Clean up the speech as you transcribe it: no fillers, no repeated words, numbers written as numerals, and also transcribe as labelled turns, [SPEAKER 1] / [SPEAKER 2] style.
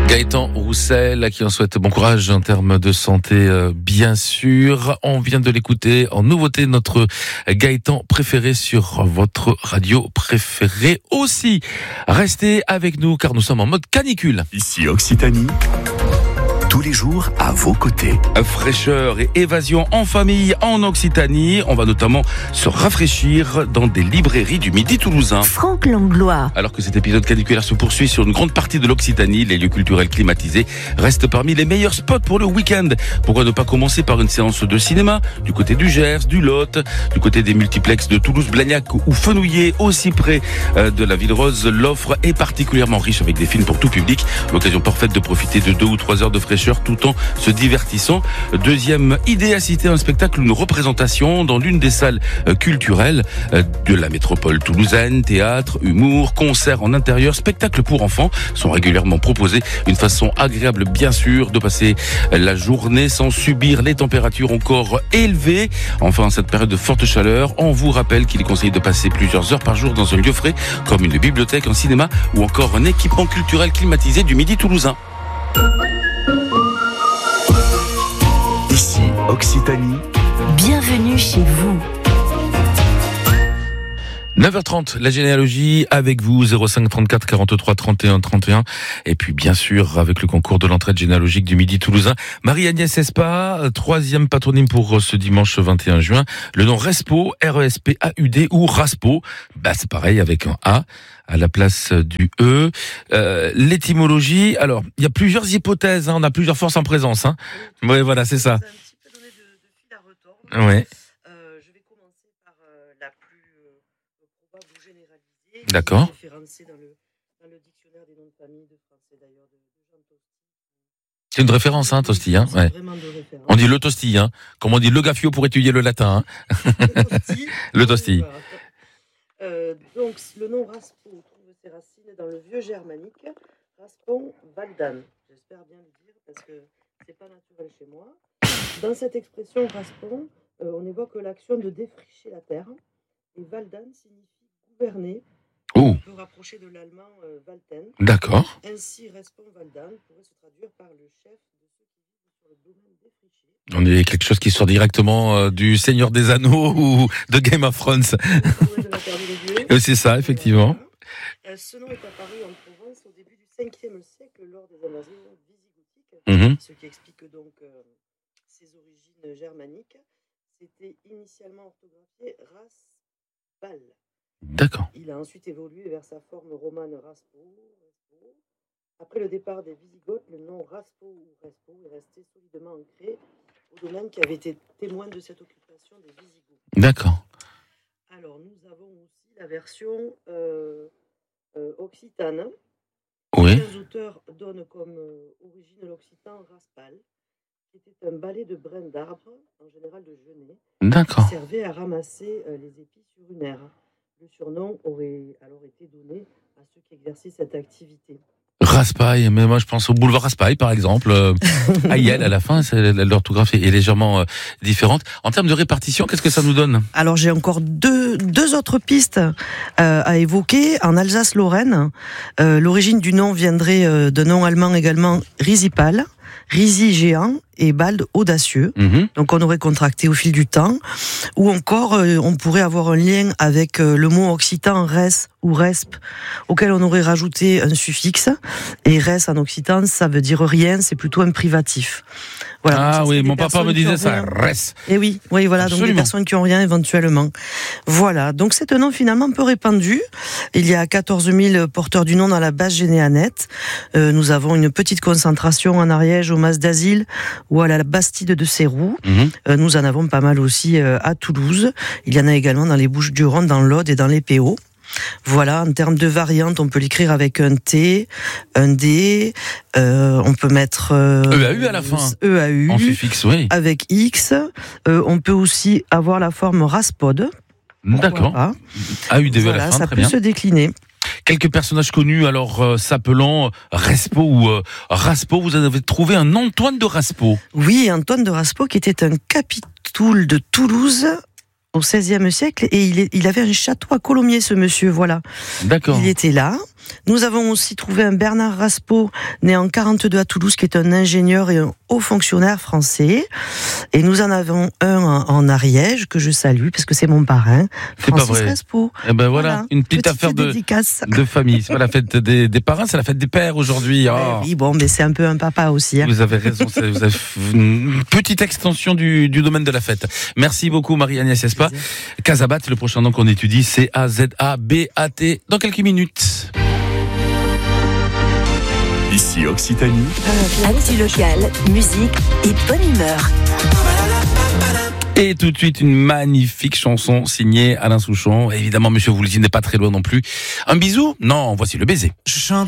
[SPEAKER 1] Gaëtan Roussel, à qui on souhaite bon courage en termes de santé, bien sûr. On vient de l'écouter en nouveauté, notre Gaëtan préféré sur votre radio préférée aussi. Restez avec nous car nous sommes en mode canicule.
[SPEAKER 2] Ici Occitanie, tous les jours à vos côtés.
[SPEAKER 1] Fraîcheur et évasion en famille en Occitanie. On va notamment se rafraîchir dans des librairies du Midi toulousain.
[SPEAKER 3] Franck Langlois.
[SPEAKER 1] Alors que cet épisode caniculaire se poursuit sur une grande partie de l'Occitanie, les lieux culturels climatisés restent parmi les meilleurs spots pour le week-end. Pourquoi ne pas commencer par une séance de cinéma du côté du Gers, du Lot, du côté des multiplexes de Toulouse, Blagnac ou Fenouillet, aussi près de la Ville Rose. L'offre est particulièrement riche avec des films pour tout public. L'occasion parfaite de profiter de 2 ou 3 heures de fraîcheur tout en se divertissant. Deuxième idée à citer, un spectacle ou une représentation dans l'une des salles culturelles de la métropole toulousaine. Théâtre, humour, concerts en intérieur, spectacles pour enfants sont régulièrement proposés. Une façon agréable, bien sûr, de passer la journée sans subir les températures encore élevées. Enfin, en cette période de forte chaleur, on vous rappelle qu'il est conseillé de passer plusieurs heures par jour dans un lieu frais, comme une bibliothèque, un cinéma ou encore un équipement culturel climatisé du Midi toulousain.
[SPEAKER 2] Ici Occitanie,
[SPEAKER 3] Bienvenue chez vous.
[SPEAKER 1] 9h30, la généalogie avec vous, 05 34 43 31 31. Et puis, bien sûr, avec le concours de l'entraide généalogique du Midi toulousain. Marie-Agnès Espa, 3e patronyme pour ce dimanche 21 juin. Le nom Respo, R-E-S-P-A-U-D ou Raspo. C'est pareil avec un A à la place du E. L'étymologie, alors, il y a plusieurs hypothèses, on a plusieurs forces en présence. Oui, voilà, c'est ça.
[SPEAKER 4] Un petit peu donné de fil à retordre.
[SPEAKER 1] Ouais.
[SPEAKER 4] Je vais commencer par la plus probable ou généralisée.
[SPEAKER 1] D'accord.
[SPEAKER 4] Qui est référencée dans le dictionnaire des noms de famille de français d'ailleurs de Jean Tosti.
[SPEAKER 1] C'est une référence, Tosti. Ouais.
[SPEAKER 4] C'est vraiment de référence.
[SPEAKER 1] On dit le Tosti, comme on dit le Gaffio pour étudier le latin.
[SPEAKER 4] Le Tosti.
[SPEAKER 1] Le Tosti.
[SPEAKER 4] Voilà. Donc le nom Raspo trouve ses racines dans le vieux germanique Raspon Valdan. J'espère bien le dire parce que c'est pas naturel chez moi. Dans cette expression Raspon, on évoque l'action de défricher la terre. Et Valdan signifie gouverner.
[SPEAKER 1] Oh.
[SPEAKER 4] On peut rapprocher de l'allemand Walten.
[SPEAKER 1] D'accord.
[SPEAKER 4] Ainsi, Raspon Valdan pourrait se traduire par le chef de ceux qui vivent sur le domaine défriché.
[SPEAKER 1] On est quelque chose qui sort directement du Seigneur des Anneaux ou de Game of Thrones.
[SPEAKER 4] De la terre des
[SPEAKER 1] C'est ça, effectivement.
[SPEAKER 4] Ce nom est apparu en Provence au début du 5e siècle lors des invasions visigothiques, ce qui explique donc ses origines germaniques. C'était initialement orthographié Raspal.
[SPEAKER 1] D'accord.
[SPEAKER 4] Il a ensuite évolué vers sa forme romane Raspo. Après le départ des Visigoths, le nom Raspo ou Respo est resté solidement ancré au domaine qui avait été témoin de cette occupation des Visigoths.
[SPEAKER 1] D'accord.
[SPEAKER 4] Alors, nous avons aussi la version occitane.
[SPEAKER 1] Oui.
[SPEAKER 4] Les auteurs donnent comme origine l'occitan Raspal, qui était un balai de brins d'arbres, en général de genêt,
[SPEAKER 1] D'accord.
[SPEAKER 4] qui servait à ramasser les épis sur une aire. Le surnom aurait alors été donné à ceux qui exerçaient cette activité.
[SPEAKER 1] Raspail, mais moi je pense au boulevard Raspail par exemple. Ayel à la fin, l'orthographe est légèrement différente. En termes de répartition, qu'est-ce que ça nous donne ?
[SPEAKER 4] Alors j'ai encore deux autres pistes à évoquer. En Alsace-Lorraine, l'origine du nom viendrait d'un nom allemand également, Risipal, Risi géant et Bald audacieux. Donc on aurait contracté au fil du temps. Ou encore, on pourrait avoir un lien avec le mot occitan res ou resp, auquel on aurait rajouté un suffixe. Et res en occitan, ça veut dire rien, c'est plutôt un privatif. Voilà,
[SPEAKER 1] ah oui, mon papa me disait ça, res.
[SPEAKER 4] Et oui, voilà,
[SPEAKER 1] Absolument.
[SPEAKER 4] donc des personnes qui ont rien éventuellement. Voilà, donc c'est un nom finalement peu répandu. Il y a 14 000 porteurs du nom dans la base Généanette. Nous avons une petite concentration en Ariège, au Mas d'Asile ou à la Bastide de Seyroux. Nous en avons pas mal aussi à Toulouse. Il y en a également dans les Bouches-du-Rhône, dans l'Aude et dans les PO. Voilà, en termes de variantes, on peut l'écrire avec un T, un D, on peut mettre
[SPEAKER 1] EAU à la fin.
[SPEAKER 4] EAU.
[SPEAKER 1] En suffixe, oui.
[SPEAKER 4] Avec X. On peut aussi avoir la forme Raspod.
[SPEAKER 1] D'accord. AUDE
[SPEAKER 4] Voilà,
[SPEAKER 1] à la fin,
[SPEAKER 4] ça
[SPEAKER 1] très
[SPEAKER 4] peut
[SPEAKER 1] bien.
[SPEAKER 4] se décliner.
[SPEAKER 1] Quelques personnages connus, alors s'appelant Respo ou Raspo, vous avez trouvé un Antoine de Raspo.
[SPEAKER 4] Oui, Antoine de Raspo qui était un capitoul de Toulouse au XVIe siècle et il avait un château à Colomiers, ce monsieur, voilà.
[SPEAKER 1] D'accord.
[SPEAKER 4] Il était là. Nous avons aussi trouvé un Bernard Raspaud, né en 42 à Toulouse, qui est un ingénieur et un haut fonctionnaire français. Et nous en avons un en Ariège, que je salue, parce que c'est mon parrain,
[SPEAKER 1] C'est pas
[SPEAKER 4] Francis
[SPEAKER 1] vrai.
[SPEAKER 4] Raspaud.
[SPEAKER 1] Eh ben voilà, une petite affaire
[SPEAKER 4] dédicace.
[SPEAKER 1] de famille. C'est pas la fête des parrains, c'est la fête des pères aujourd'hui. Oh.
[SPEAKER 4] Oui, bon, mais c'est un peu un papa aussi. Hein.
[SPEAKER 1] Vous avez raison, vous avez une petite extension du domaine de la fête. Merci beaucoup Marie-Agnès Espa. Casabat, le prochain nom qu'on étudie, c'est C-A-Z-A-B-A-T, dans quelques minutes.
[SPEAKER 2] Ici Occitanie.
[SPEAKER 3] Actu locale, musique et bonne humeur.
[SPEAKER 1] Et tout de suite, une magnifique chanson signée Alain Souchon. Évidemment, Monsieur Woolsey n'est pas très loin non plus. Un bisou ? Non, voici le baiser.
[SPEAKER 5] Je chante